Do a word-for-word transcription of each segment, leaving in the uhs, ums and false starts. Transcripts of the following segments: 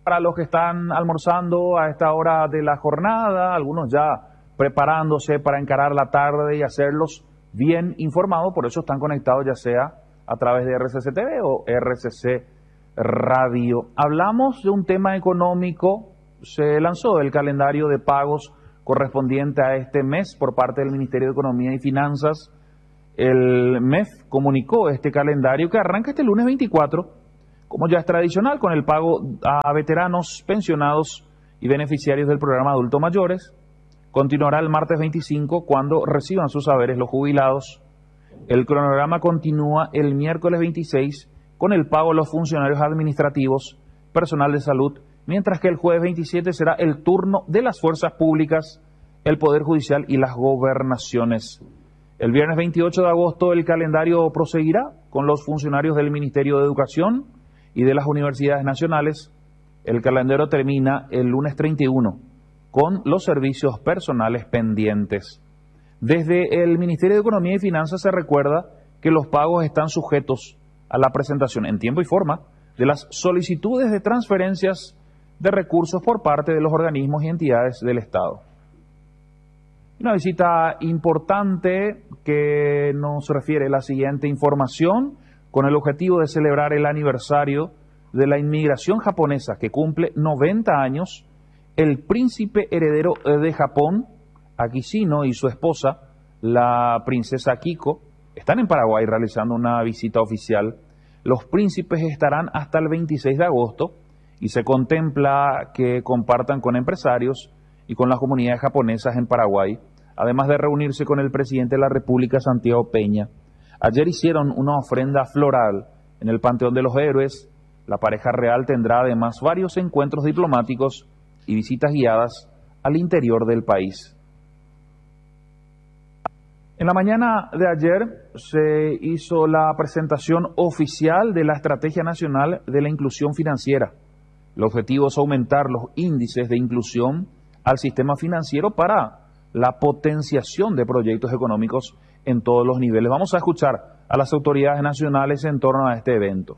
para los que están almorzando a esta hora de la jornada, algunos ya preparándose para encarar la tarde y hacerlos bien informados, por eso están conectados ya sea a través de R C C T V o R C C Radio. Hablamos de un tema económico, se lanzó el calendario de pagos correspondiente a este mes por parte del Ministerio de Economía y Finanzas. El M E F comunicó este calendario que arranca este lunes veinticuatro, como ya es tradicional, con el pago a veteranos, pensionados y beneficiarios del programa Adultos Mayores. Continuará el martes veinticinco cuando reciban sus haberes los jubilados. El cronograma continúa el miércoles veintiséis con el pago a los funcionarios administrativos, personal de salud, mientras que el jueves veintisiete será el turno de las fuerzas públicas, el Poder Judicial y las gobernaciones. El viernes veintiocho de agosto el calendario proseguirá con los funcionarios del Ministerio de Educación y de las universidades nacionales. El calendario termina el lunes treinta y uno con los servicios personales pendientes. Desde el Ministerio de Economía y Finanzas se recuerda que los pagos están sujetos a la presentación en tiempo y forma de las solicitudes de transferencias de recursos por parte de los organismos y entidades del Estado. Una visita importante que nos refiere la siguiente información, con el objetivo de celebrar el aniversario de la inmigración japonesa que cumple noventa años, el príncipe heredero de Japón, Akishino, y su esposa, la princesa Kiko, están en Paraguay realizando una visita oficial. Los príncipes estarán hasta el veintiséis de agosto y se contempla que compartan con empresarios y con las comunidades japonesas en Paraguay, además de reunirse con el presidente de la República, Santiago Peña. Ayer hicieron una ofrenda floral en el Panteón de los Héroes. La pareja real tendrá además varios encuentros diplomáticos y visitas guiadas al interior del país. En la mañana de ayer se hizo la presentación oficial de la Estrategia Nacional de la Inclusión Financiera. El objetivo es aumentar los índices de inclusión al sistema financiero para la potenciación de proyectos económicos en todos los niveles. Vamos a escuchar a las autoridades nacionales en torno a este evento.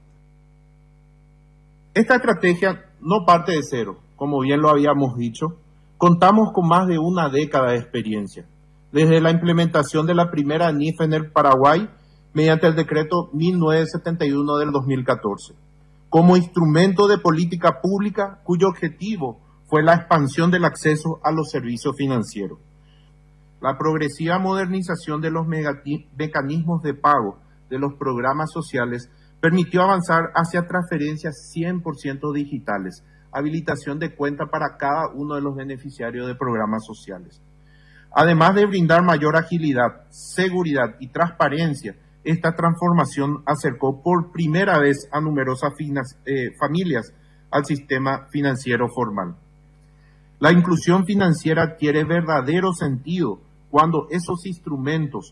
Esta estrategia no parte de cero, como bien lo habíamos dicho. Contamos con más de una década de experiencia, desde la implementación de la primera N I F en el Paraguay mediante el decreto mil novecientos setenta y uno del dos mil catorce, como instrumento de política pública cuyo objetivo fue la expansión del acceso a los servicios financieros. La progresiva modernización de los mecanismos de pago de los programas sociales permitió avanzar hacia transferencias cien por ciento digitales, habilitación de cuenta para cada uno de los beneficiarios de programas sociales. Además de brindar mayor agilidad, seguridad y transparencia, esta transformación acercó por primera vez a numerosas eh, familias al sistema financiero formal. La inclusión financiera adquiere verdadero sentido cuando esos instrumentos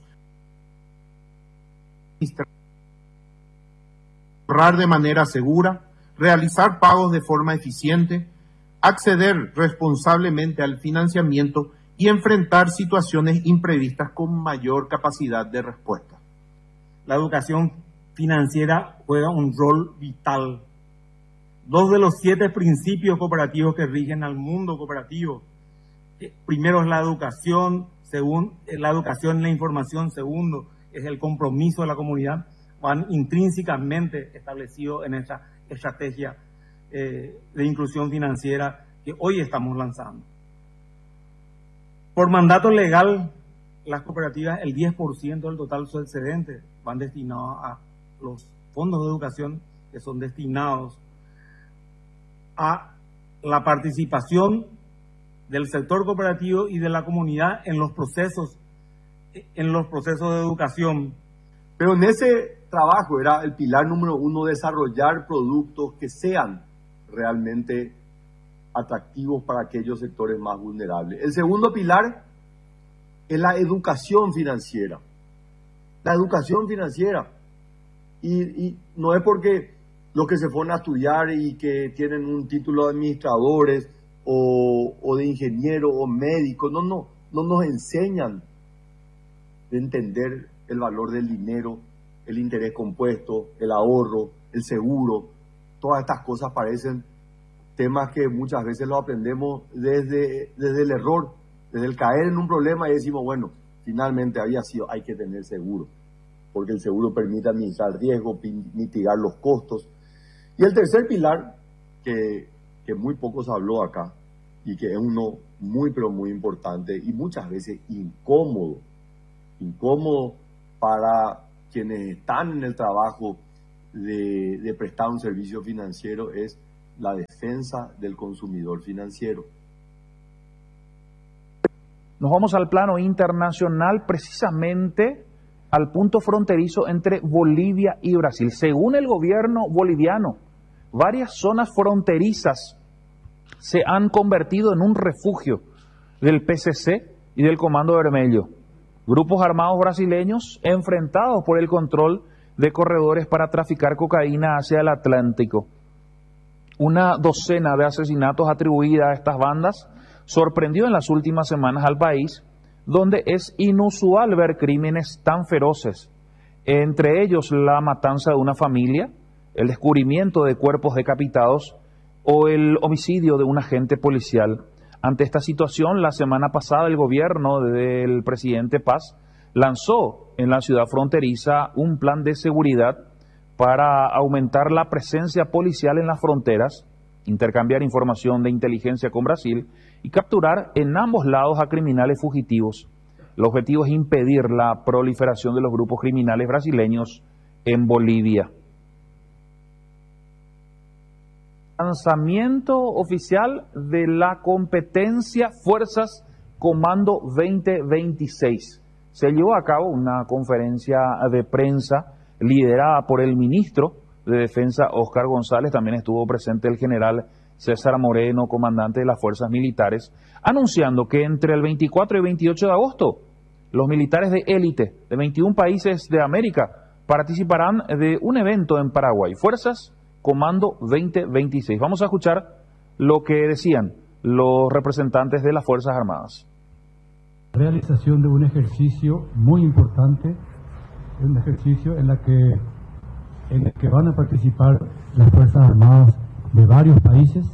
ahorrar de manera segura, realizar pagos de forma eficiente, acceder responsablemente al financiamiento y enfrentar situaciones imprevistas con mayor capacidad de respuesta. La educación financiera juega un rol vital. Dos de los siete principios cooperativos que rigen al mundo cooperativo. Primero es la educación, segundo, la educación y la información, segundo es el compromiso de la comunidad, van intrínsecamente establecidos en esta estrategia eh, de inclusión financiera que hoy estamos lanzando. Por mandato legal, las cooperativas, el diez por ciento del total de su excedente van destinados a los fondos de educación que son destinados a la participación del sector cooperativo y de la comunidad en los procesos, en los procesos de educación. Pero en ese trabajo era el pilar número uno desarrollar productos que sean realmente atractivos para aquellos sectores más vulnerables. El segundo pilar es la educación financiera. La educación financiera. Y, y no es porque los que se fueron a estudiar y que tienen un título de administradores o, o de ingeniero o médico, no, no, no nos enseñan de entender el valor del dinero, el interés compuesto, el ahorro, el seguro. Todas estas cosas parecen temas que muchas veces lo aprendemos desde, desde el error, desde el caer en un problema y decimos, bueno, finalmente había sido, hay que tener seguro, porque el seguro permite administrar riesgo, mitigar los costos. Y el tercer pilar, que, que muy poco se habló acá, y que es uno muy, pero muy importante, y muchas veces incómodo, incómodo para quienes están en el trabajo de, de prestar un servicio financiero, es la defensa del consumidor financiero. Nos vamos al plano internacional, precisamente al punto fronterizo entre Bolivia y Brasil. Según el gobierno boliviano, varias zonas fronterizas se han convertido en un refugio del P C C y del Comando Vermelho. Grupos armados brasileños enfrentados por el control de corredores para traficar cocaína hacia el Atlántico. Una docena de asesinatos atribuidos a estas bandas sorprendió en las últimas semanas al país, donde es inusual ver crímenes tan feroces, entre ellos la matanza de una familia, el descubrimiento de cuerpos decapitados o el homicidio de un agente policial. Ante esta situación, la semana pasada el gobierno del presidente Paz lanzó en la ciudad fronteriza un plan de seguridad para aumentar la presencia policial en las fronteras, intercambiar información de inteligencia con Brasil y capturar en ambos lados a criminales fugitivos. El objetivo es impedir la proliferación de los grupos criminales brasileños en Bolivia. Lanzamiento oficial de la competencia Fuerzas Comando veinte veintiséis. Se llevó a cabo una conferencia de prensa liderada por el ministro de Defensa, Óscar González. También estuvo presente el general César Moreno, comandante de las fuerzas militares, anunciando que entre el veinticuatro y veintiocho de agosto, los militares de élite de veintiún países de América participarán de un evento en Paraguay, Fuerzas Comando veinte veintiséis. Vamos a escuchar lo que decían los representantes de las Fuerzas Armadas. Realización de un ejercicio muy importante, un ejercicio en, la que, en el que van a participar las Fuerzas Armadas de varios países.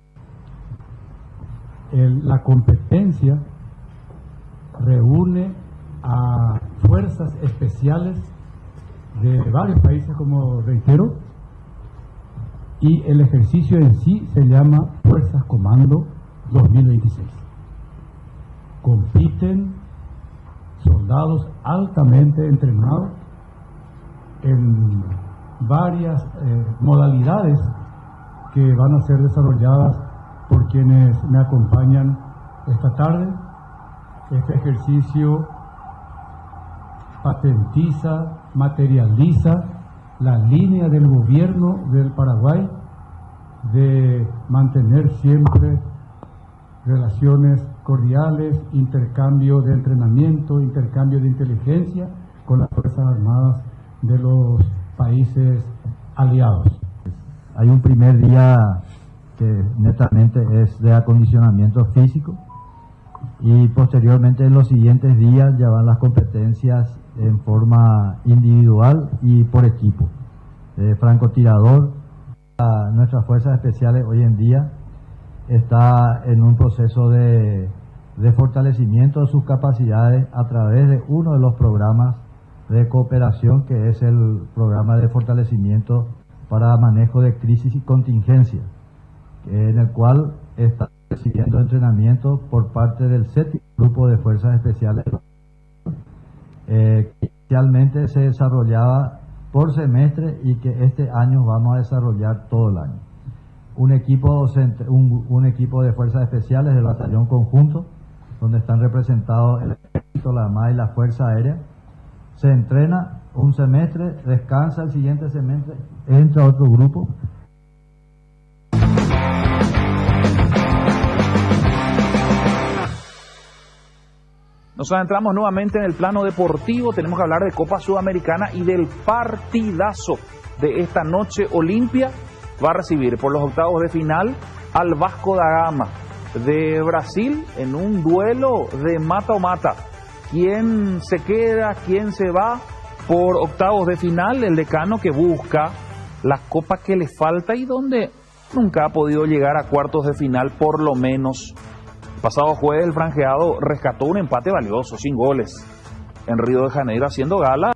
El, la competencia reúne a fuerzas especiales de varios países, como reitero, y el ejercicio en sí se llama Fuerzas Comando dos mil veintiséis. Compiten soldados altamente entrenados en varias eh, modalidades que van a ser desarrolladas por quienes me acompañan esta tarde. Este ejercicio patentiza, materializa la línea del gobierno del Paraguay de mantener siempre relaciones cordiales, intercambio de entrenamiento, intercambio de inteligencia con las Fuerzas Armadas de los países aliados. Hay un primer día que netamente es de acondicionamiento físico y posteriormente en los siguientes días ya van las competencias en forma individual y por equipo. Eh, francotirador, a nuestras fuerzas especiales hoy en día está en un proceso de, de fortalecimiento de sus capacidades a través de uno de los programas de cooperación, que es el programa de fortalecimiento para manejo de crisis y contingencia, en el cual está recibiendo entrenamiento por parte del séptimo grupo de fuerzas especiales, eh, que inicialmente se desarrollaba por semestre y que este año vamos a desarrollar todo el año. Un equipo, un, un equipo de fuerzas especiales del batallón conjunto, donde están representados el ejército, la Armada y la Fuerza Aérea. Se entrena un semestre, descansa el siguiente semestre, entra otro grupo. Nos adentramos nuevamente en el plano deportivo. Tenemos que hablar de Copa Sudamericana y del partidazo de esta noche. Olimpia va a recibir por los octavos de final al Vasco da Gama de Brasil en un duelo de mata o mata. ¿Quién se queda? ¿Quién se va? Por octavos de final, el decano que busca la copa que le falta y donde nunca ha podido llegar a cuartos de final por lo menos. El pasado jueves el franjeado rescató un empate valioso, sin goles, en Río de Janeiro, haciendo gala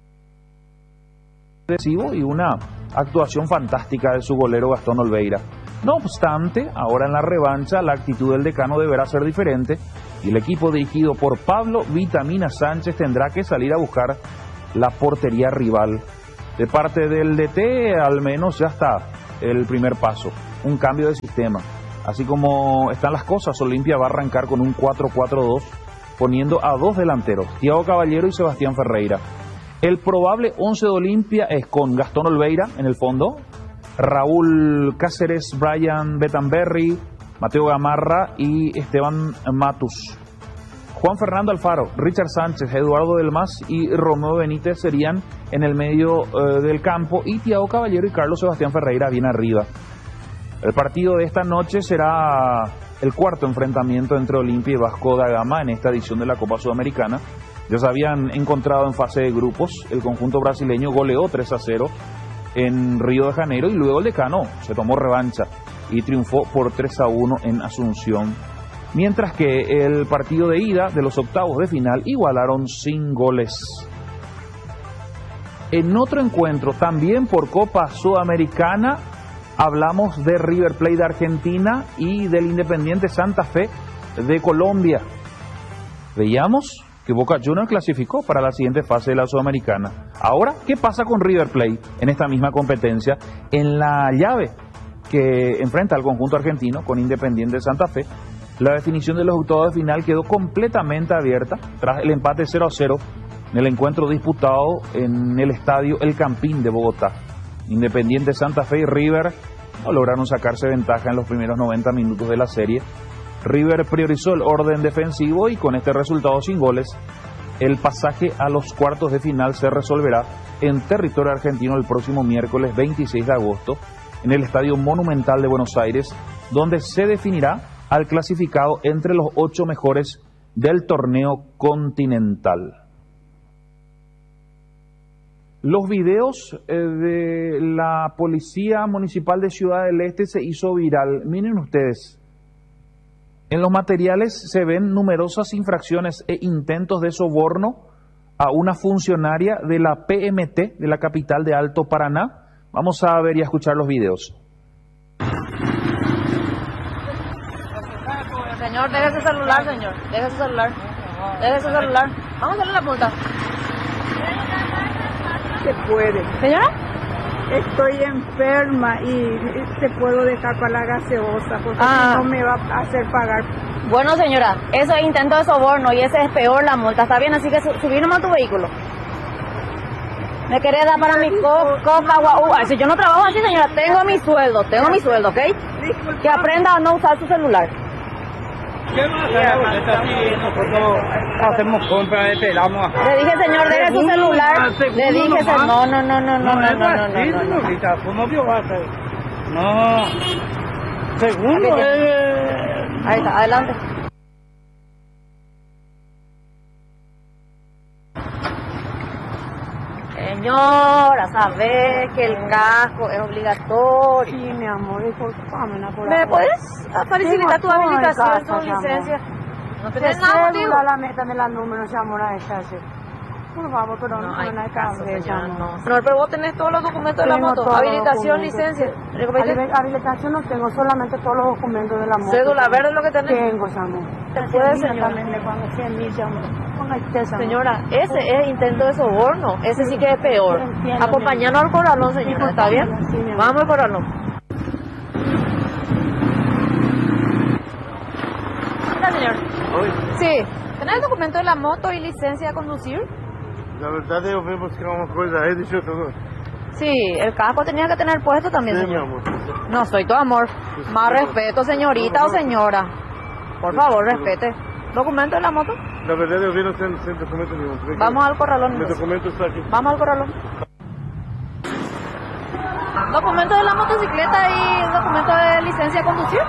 y una actuación fantástica de su golero Gastón Olveira. No obstante, ahora en la revancha la actitud del decano deberá ser diferente y el equipo dirigido por Pablo Vitamina Sánchez tendrá que salir a buscar la portería rival. De parte del D T al menos ya está el primer paso, un cambio de sistema. Así como están las cosas, Olimpia va a arrancar con un cuatro cuatro dos, poniendo a dos delanteros, Thiago Caballero y Sebastián Ferreira. El probable once de Olimpia es con Gastón Olveira en el fondo, Raúl Cáceres, Brian Bettenberry, Mateo Gamarra y Esteban Matus. Juan Fernando Alfaro, Richard Sánchez, Eduardo Del Mas y Romeo Benítez serían en el medio eh, del campo, y Thiago Caballero y Carlos Sebastián Ferreira bien arriba. El partido de esta noche será el cuarto enfrentamiento entre Olimpia y Vasco da Gama en esta edición de la Copa Sudamericana. Ya se habían encontrado en fase de grupos, el conjunto brasileño goleó tres a cero en Río de Janeiro y luego el decano se tomó revancha y triunfó por tres a uno en Asunción. Mientras que el partido de ida de los octavos de final igualaron sin goles. En otro encuentro, también por Copa Sudamericana, hablamos de River Plate de Argentina y del Independiente Santa Fe de Colombia. Veíamos que Boca Juniors clasificó para la siguiente fase de la Sudamericana. Ahora, ¿qué pasa con River Plate en esta misma competencia? En la llave que enfrenta al conjunto argentino con Independiente Santa Fe, la definición de los octavos de final quedó completamente abierta tras el empate cero a cero en el encuentro disputado en el estadio El Campín de Bogotá. Independiente Santa Fe y River no lograron sacarse ventaja en los primeros noventa minutos de la serie. River priorizó el orden defensivo y con este resultado sin goles, el pasaje a los cuartos de final se resolverá en territorio argentino el próximo miércoles veintiséis de agosto en el Estadio Monumental de Buenos Aires, donde se definirá al clasificado entre los ocho mejores del torneo continental. Los videos eh, de la Policía Municipal de Ciudad del Este se hizo viral. Miren ustedes, en los materiales se ven numerosas infracciones e intentos de soborno a una funcionaria de la P M T de la capital de Alto Paraná. Vamos a ver y a escuchar los videos. Señor, deje su celular, señor. Deje su celular. Deje su celular. Vamos a hacerle la multa. Se puede. ¿Señora? Estoy enferma y te puedo dejar para la gaseosa porque Ah. no me va a hacer pagar. Bueno, señora, eso es intento de soborno y ese es peor la multa. Está bien, así que su- subí nomás tu vehículo. Me quería dar para mi co- coca, guau. Ay, si yo no trabajo así, señora, tengo mi sueldo, tengo mi sueldo, ¿ok? Que aprenda a no usar su celular. ¿Qué más? Nosotros hacemos compras, esperamos acá. Le dije, señor, deje su celular. Le dije, se- no, no, no, no, no, no, no, no, no, no. Ahorita, tu novio va a hacer. No. Segundo, Aquí eh. Ahí está, adelante. Señora, sabe que el casco es obligatorio. Sí, mi amor, disculpame por ¿Me favor. puedes facilitar tu Tengo todo en habilitación, casa, tu mi amor. licencia? No Te tenés nada motivo. cédula, la meta de la número, se amor a esa. sí. Por favor, pero no, No hay no hay caso, cabeza, señora, amor. no. Señor, pero vos tenés todos los documentos de la Tengo moto. todos los Habilitación, documentos. licencia. Habil- Habilitación no tengo, solamente todos los documentos de la moto. Cédula verde es lo que tenés. Tengo, amor. ¿Te puede, señora? También le pago cien mil, amor. Ponga usted, amor. Señora, ese es intento de soborno. Ese sí que es peor. Entiendo, Acompañarnos al corralón, señora. ¿Está bien? Sí, mi amor. Vamos al corralón. Hola, señor. Sí. ¿Tenés el documento de la moto y licencia de conducir? Na verdade eu vim buscar uma coisa aí, deixa eu ver. Sí, el casco tenía que tener puesto también, Sim, meu señor. amor. No, soy tu amor. Más respeto, señorita o señora. Por favor, respete. ¿Documento de la moto? Na verdade eu vim não sem, sem documento nenhum. Vem cá. Vamos al corralón. Meu entonces. documento está aqui. Vamos al corralón. ¿Documento de la motocicleta y documento de licencia de conducir?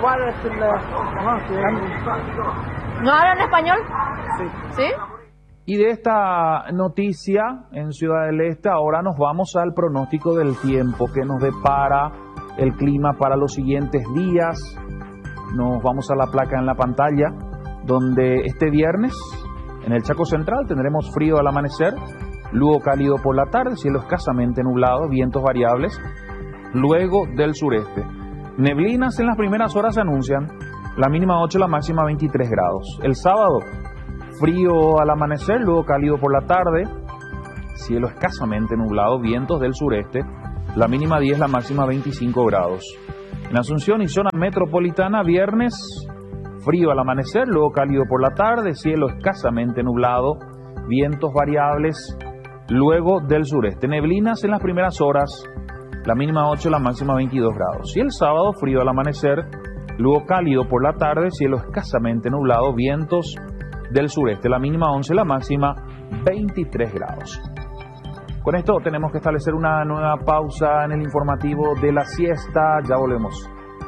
¿No hablan español? Sí. ¿Sí? Y de esta noticia en Ciudad del Este, ahora nos vamos al pronóstico del tiempo que nos depara el clima para los siguientes días. Nos vamos a la placa en la pantalla, donde este viernes en el Chaco Central tendremos frío al amanecer, luego cálido por la tarde, cielo escasamente nublado, vientos variables, luego del sureste. Neblinas en las primeras horas se anuncian, la mínima ocho, la máxima veintitrés grados. El sábado, frío al amanecer, luego cálido por la tarde, cielo escasamente nublado, vientos del sureste, la mínima diez, la máxima veinticinco grados. En Asunción y zona metropolitana, viernes, frío al amanecer, luego cálido por la tarde, cielo escasamente nublado, vientos variables, luego del sureste. Neblinas en las primeras horas, la mínima ocho, la máxima veintidós grados. Y el sábado, frío al amanecer, luego cálido por la tarde, cielo escasamente nublado, vientos del sureste, la mínima once, la máxima veintitrés grados. Con esto tenemos que establecer una nueva pausa en el informativo de la siesta. Ya volvemos.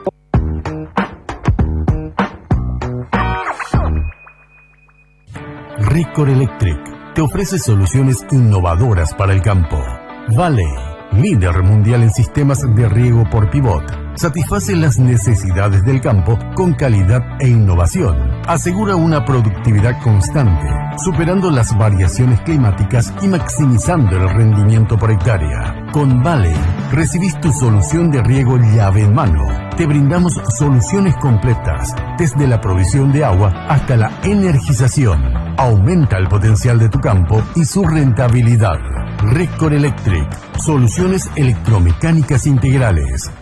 Recor Electric te ofrece soluciones innovadoras para el campo. Valley, líder mundial en sistemas de riego por pivot, satisface las necesidades del campo con calidad e innovación. Asegura una productividad constante, superando las variaciones climáticas y maximizando el rendimiento por hectárea. Con Valley, recibís tu solución de riego llave en mano. Te brindamos soluciones completas, desde la provisión de agua hasta la energización. Aumenta el potencial de tu campo y su rentabilidad. Recor Electric, soluciones electromecánicas integrales.